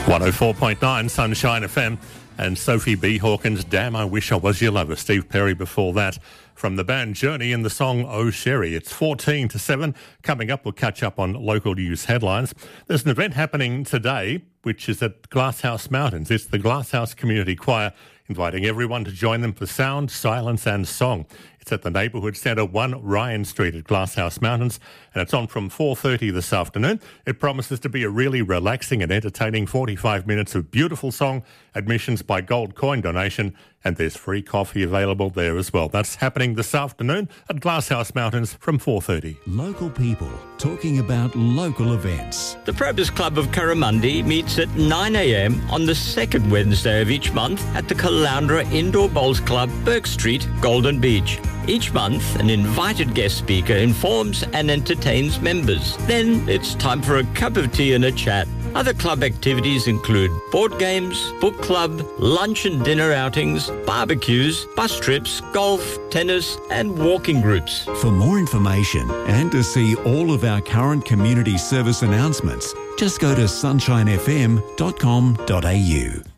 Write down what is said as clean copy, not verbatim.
104.9 Sunshine FM and Sophie B. Hawkins, Damn, I Wish I Was Your Lover. Steve Perry before that from the band Journey in the song Oh Sherry. It's 14 to 7. Coming up, we'll catch up on local news headlines. There's an event happening today, which is at Glasshouse Mountains. It's the Glasshouse Community Choir, inviting everyone to join them for sound, silence and song. It's at the Neighbourhood Centre, 1 Ryan Street at Glasshouse Mountains, and it's on from 4:30 this afternoon. It promises to be a really relaxing and entertaining 45 minutes of beautiful song, admissions by gold coin donation, and there's free coffee available there as well. That's happening this afternoon at Glasshouse Mountains from 4:30. Local people talking about local events. The Probus Club of Curramundi meets at 9 a.m. on the second Wednesday of each month at the Caloundra Indoor Bowls Club, Burke Street, Golden Beach. Each month, an invited guest speaker informs and entertains members. Then it's time for a cup of tea and a chat. Other club activities include board games, book club, lunch and dinner outings, barbecues, bus trips, golf, tennis and walking groups. For more information and to see all of our current community service announcements, just go to sunshinefm.com.au.